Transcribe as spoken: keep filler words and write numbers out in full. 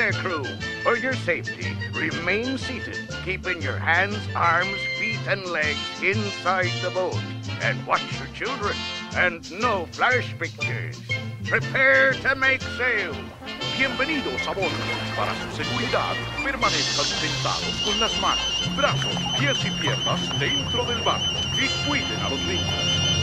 there, crew. For your safety, remain seated, keeping your hands, arms, feet, and legs inside the boat. And watch your children, and no flash pictures. Prepare to make sail. Bienvenidos a bordo. Para su seguridad, permanezcan sentados con las manos, brazos, pies y piernas dentro del barco y cuiden a los niños.